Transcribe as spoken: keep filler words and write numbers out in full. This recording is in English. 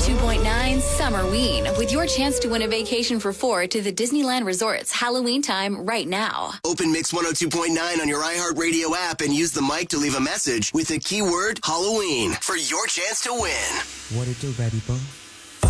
two point nine Summerween with your chance to win a vacation for four to the Disneyland Resort's Halloween time right now. Open Mix one oh two point nine on your iHeartRadio app and use the mic to leave a message with the keyword Halloween for your chance to win. What it do, baby boo?